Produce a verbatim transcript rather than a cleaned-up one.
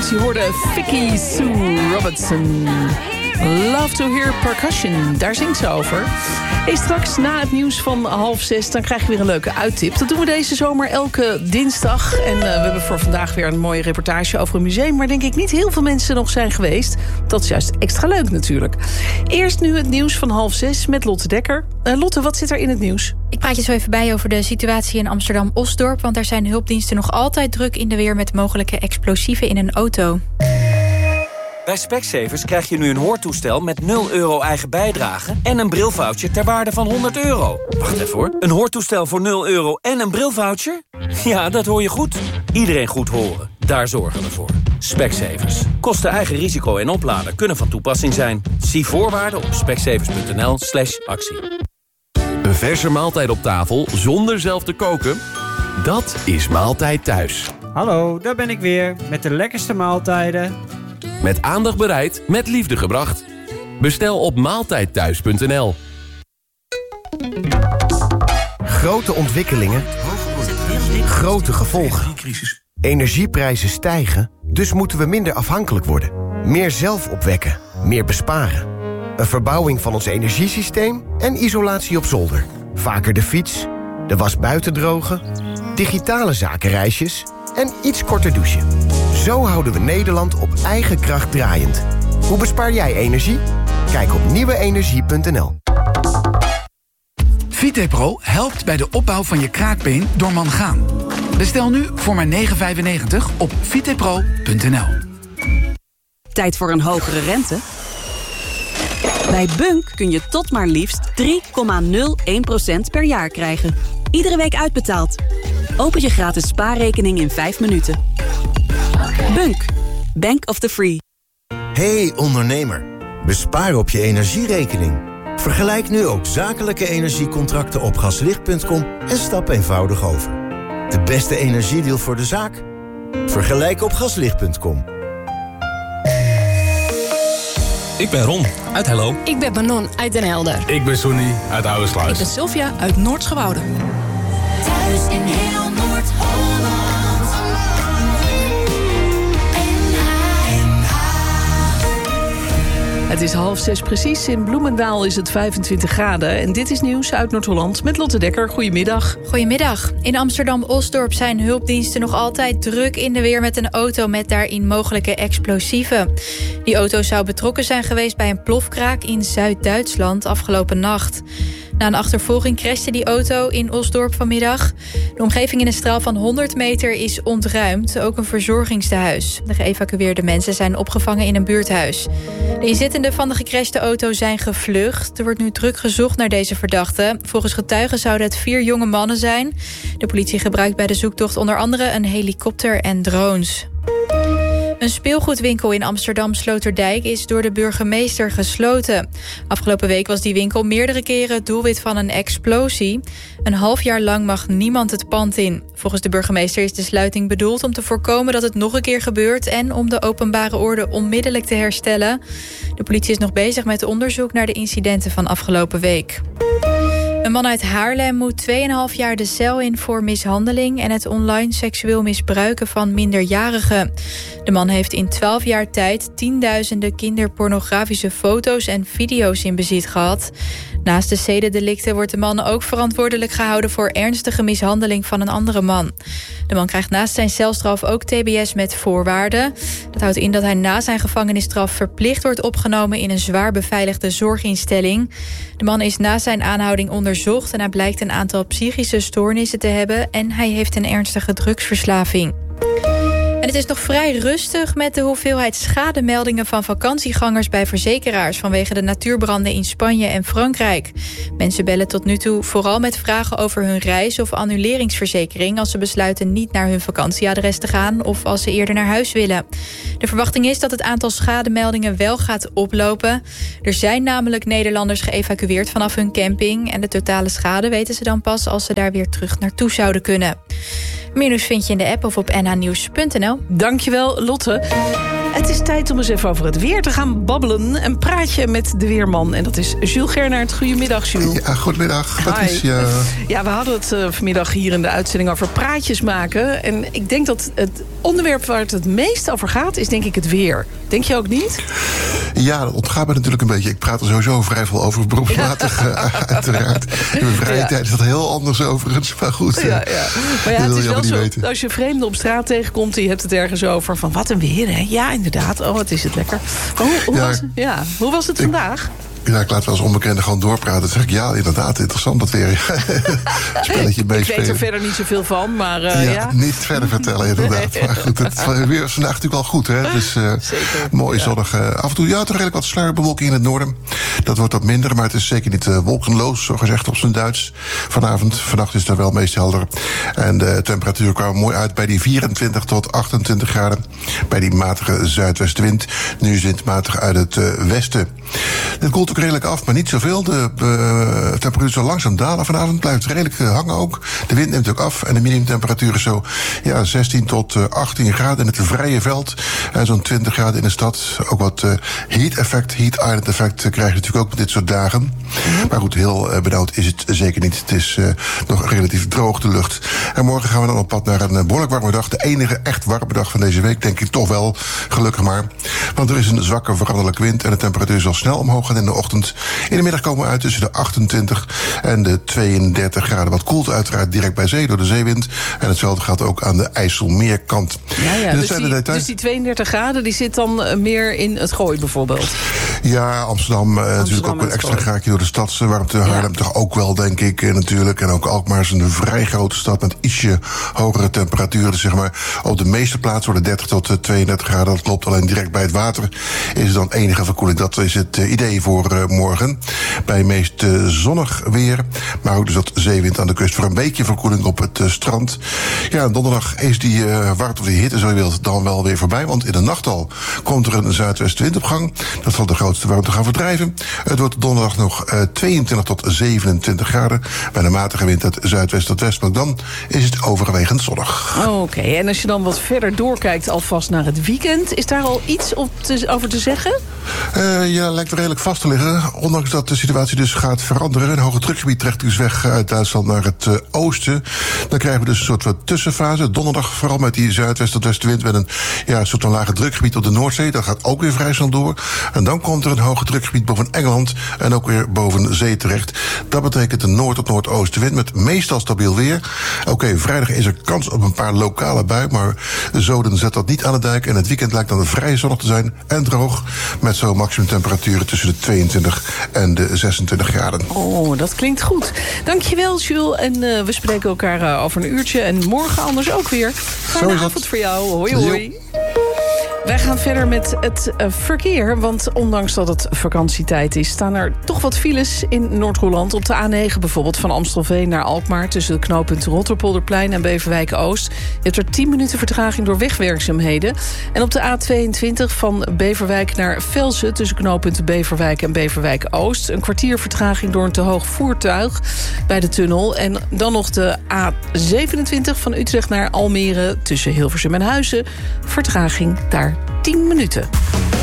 Je hoorde Vicky Sue Robertson. Love to hear percussion. Daar zingt ze over. Hey, straks na het nieuws van half zes... dan krijg je weer een leuke uittip. Dat doen we deze zomer elke dinsdag. En uh, we hebben voor vandaag weer een mooie reportage over een museum... waar denk ik niet heel veel mensen nog zijn geweest. Dat is juist extra leuk natuurlijk. Eerst nu het nieuws van half zes met Lotte Dekker. Uh, Lotte, wat zit er in het nieuws? Ik praat je zo even bij over de situatie in Amsterdam-Osdorp... want daar zijn hulpdiensten nog altijd druk in de weer... met mogelijke explosieven in een auto. Bij Specsavers krijg je nu een hoortoestel met nul euro eigen bijdrage... en een brilvoucher ter waarde van honderd euro. Wacht even hoor. Een hoortoestel voor nul euro en een brilvoucher? Ja, dat hoor je goed. Iedereen goed horen. Daar zorgen we voor. Specsavers. Kosten eigen risico en opladen kunnen van toepassing zijn. Zie voorwaarden op specsavers.nl slash actie. Een verse maaltijd op tafel zonder zelf te koken? Dat is Maaltijd Thuis. Hallo, daar ben ik weer. Met de lekkerste maaltijden... Met aandacht bereid, met liefde gebracht. Bestel op maaltijdthuis punt n l. Grote ontwikkelingen. Grote gevolgen. Energieprijzen stijgen, dus moeten we minder afhankelijk worden. Meer zelf opwekken, meer besparen. Een verbouwing van ons energiesysteem en isolatie op zolder. Vaker de fiets, de was buiten drogen, digitale zakenreisjes en iets korter douchen. Zo houden we Nederland op eigen kracht draaiend. Hoe bespaar jij energie? Kijk op nieuwe energie punt n l. Vitepro helpt bij de opbouw van je kraakbeen door mangaan. Bestel nu voor maar negen vijfennegentig op vitepro punt n l. Tijd voor een hogere rente? Bij Bunk kun je tot maar liefst drie komma nul één procent per jaar krijgen. Iedere week uitbetaald. Open je gratis spaarrekening in vijf minuten. Bunk. Bank of the Free. Hey ondernemer, bespaar op je energierekening. Vergelijk nu ook zakelijke energiecontracten op gaslicht punt com en stap eenvoudig over. De beste energiedeal voor de zaak? Vergelijk op gaslicht punt com. Ik ben Ron uit Hello. Ik ben Manon uit Den Helder. Ik ben Sonny uit Oudersluis. Ik ben Sylvia uit Noord-Schouwoude. Thuis in heel Noord-Holland. Het is half zes precies. In Bloemendaal is het vijfentwintig graden. En dit is nieuws uit Noord-Holland met Lotte Dekker. Goedemiddag. Goedemiddag. In Amsterdam-Osdorp zijn hulpdiensten nog altijd druk in de weer... met een auto met daarin mogelijke explosieven. Die auto zou betrokken zijn geweest bij een plofkraak in Zuid-Duitsland afgelopen nacht. Na een achtervolging crashte die auto in Osdorp vanmiddag. De omgeving in een straal van honderd meter is ontruimd. Ook een verzorgingstehuis. De geëvacueerde mensen zijn opgevangen in een buurthuis. De inzittenden van de gecrashte auto zijn gevlucht. Er wordt nu druk gezocht naar deze verdachten. Volgens getuigen zouden het vier jonge mannen zijn. De politie gebruikt bij de zoektocht onder andere een helikopter en drones. Een speelgoedwinkel in Amsterdam-Sloterdijk is door de burgemeester gesloten. Afgelopen week was die winkel meerdere keren het doelwit van een explosie. Een half jaar lang mag niemand het pand in. Volgens de burgemeester is de sluiting bedoeld om te voorkomen dat het nog een keer gebeurt... en om de openbare orde onmiddellijk te herstellen. De politie is nog bezig met onderzoek naar de incidenten van afgelopen week. Een man uit Haarlem moet twee komma vijf jaar de cel in voor mishandeling... en het online seksueel misbruiken van minderjarigen. De man heeft in twaalf jaar tijd tienduizenden kinderpornografische foto's en video's in bezit gehad. Naast de zedendelicten wordt de man ook verantwoordelijk gehouden... voor ernstige mishandeling van een andere man. De man krijgt naast zijn celstraf ook T B S met voorwaarden. Dat houdt in dat hij na zijn gevangenisstraf verplicht wordt opgenomen... in een zwaar beveiligde zorginstelling. De man is na zijn aanhouding onderzocht... en hij blijkt een aantal psychische stoornissen te hebben... en hij heeft een ernstige drugsverslaving. En het is nog vrij rustig met de hoeveelheid schademeldingen van vakantiegangers bij verzekeraars vanwege de natuurbranden in Spanje en Frankrijk. Mensen bellen tot nu toe vooral met vragen over hun reis of annuleringsverzekering als ze besluiten niet naar hun vakantieadres te gaan of als ze eerder naar huis willen. De verwachting is dat het aantal schademeldingen wel gaat oplopen. Er zijn namelijk Nederlanders geëvacueerd vanaf hun camping en de totale schade weten ze dan pas als ze daar weer terug naartoe zouden kunnen. Meer nieuws vind je in de app of op n h nieuws punt n l. Dankjewel, Lotte. Het is tijd om eens even over het weer te gaan babbelen. Een praatje met de weerman. En dat is Jules Gernaert. Goedemiddag, Jules. Ja, goedemiddag. Wat is je... Ja, we hadden het uh, vanmiddag hier in de uitzending over praatjes maken. En ik denk dat het onderwerp waar het het meest over gaat, is denk ik het weer. Denk je ook niet? Ja, dat ontgaat me natuurlijk een beetje. Ik praat er sowieso vrij veel over beroepsmatig, uh, uiteraard. In mijn vrije ja. tijd is dat heel anders overigens. Maar goed, ja, ja. Maar ja, het is wel zo, weten. Als je vreemden op straat tegenkomt en je hebt het ergens over van wat een weer, hè? Ja, inderdaad. Oh, wat is het lekker. Maar hoe, hoe, ja, was, ja, hoe was het ik, vandaag? Ja, ik laat wel eens onbekenden gewoon doorpraten. Dan zeg ik, ja, inderdaad, interessant dat weer. Spelletje meespelen. Ik weet er verder niet zoveel van, maar uh, ja, ja. niet verder vertellen, inderdaad. Nee. Maar goed, het weer is vandaag natuurlijk wel goed, hè. Dus uh, mooi ja. zonnig. Uh, af en toe, ja, toch redelijk wat sluierbewolking in het noorden. Dat wordt wat minder, maar het is zeker niet uh, wolkenloos, zo gezegd op zijn Duits. Vanavond, vannacht is het wel meest helder. En de temperatuur kwam mooi uit bij die vierentwintig tot achtentwintig graden. Bij die matige zuidwestenwind. Nu is het matig uit het uh, westen. Het koelt ook redelijk af, maar niet zoveel. De uh, temperatuur zal langzaam dalen vanavond. Blijft redelijk uh, hangen ook. De wind neemt ook af. En de minimumtemperatuur is zo ja, zestien tot achttien graden in het vrije veld. En zo'n twintig graden in de stad. Ook wat uh, heat effect, heat island effect uh, krijg je natuurlijk ook met dit soort dagen. Mm-hmm. Maar goed, heel uh, benauwd is het zeker niet. Het is uh, nog relatief droog, de lucht. En morgen gaan we dan op pad naar een uh, behoorlijk warme dag. De enige echt warme dag van deze week, denk ik toch wel. Gelukkig maar. Want er is een zwakke veranderlijke wind. En de temperatuur zal snel omhoog gaan in de ochtend. In de middag komen we uit tussen de achtentwintig en de tweeëndertig graden. Wat koelt uiteraard direct bij zee door de zeewind. En hetzelfde gaat ook aan de IJsselmeerkant. Ja, ja. Dus, die, de dus die tweeëndertig graden die zit dan meer in het Gooi bijvoorbeeld? Ja, Amsterdam, Amsterdam natuurlijk ook een extra graadje door de stadswarmte. Haarlem ja. toch ook wel, denk ik, natuurlijk. En ook Alkmaar is een vrij grote stad met ietsje hogere temperaturen. Dus zeg maar, op de meeste plaatsen worden dertig tot tweeëndertig graden. Dat klopt, alleen direct bij het water is er dan enige verkoeling. Dat is het uh, idee voor uh, morgen. Bij meest uh, zonnig weer. Maar ook dus wat zeewind aan de kust voor een beetje verkoeling op het uh, strand. Ja, donderdag is die uh, warmte of die hitte, zo je wilt, dan wel weer voorbij. Want in de nacht al komt er een zuidwestenwind op gang. Dat zal de grootste warmte gaan verdrijven. Het wordt donderdag nog uh, tweeëntwintig tot zevenentwintig graden. Bij een matige wind uit zuidwest tot west. Maar dan is het overwegend zonnig. Oké, okay. En als je dan wat verder doorkijkt alvast naar het weekend, is daar al iets op te, over te zeggen? Uh, ja, lijkt er redelijk vast te liggen. Ondanks dat de situatie dus gaat veranderen. Een hoge drukgebied trekt dus weg uit Duitsland naar het uh, oosten. Dan krijgen we dus een soort van tussenfase. Donderdag vooral met die zuidwest tot westenwind met een ja, soort van lage drukgebied op de Noordzee. Dat gaat ook weer vrij snel door. En dan komt er een hoge drukgebied boven Engeland en ook weer boven zee terecht. Dat betekent een noord- tot noordoostenwind met meestal stabiel weer. Oké, okay, vrijdag is er kans op een paar lokale buien, maar zoden zet dat niet aan de dijk. En het weekend lijkt dan vrij zonnig te zijn en droog. Met zo'n maximumtemperaturen tussen de tweeëntwintig en de zesentwintig graden. Oh, dat klinkt goed. Dankjewel, Jules. En uh, we spreken elkaar uh, over een uurtje. En morgen anders ook weer. Fijne avond voor jou. Hoi, hoi. Jo. Wij gaan verder met het uh, verkeer. Want ondanks dat het vakantietijd is, staan er toch wat files in Noord-Holland. Op de A negen bijvoorbeeld van Amstelveen naar Alkmaar, tussen de knooppunten Rotterpolderplein en Beverwijk-Oost. Je hebt er tien minuten vertraging door wegwerkzaamheden. En op de A tweeëntwintig van Beverwijk naar Velsen, tussen knooppunten Beverwijk en Beverwijk-Oost. Een kwartier vertraging door een te hoog voertuig bij de tunnel. En dan nog de A zevenentwintig van Utrecht naar Almere, tussen Hilversum en Huizen. Vertraging daar tien minuten.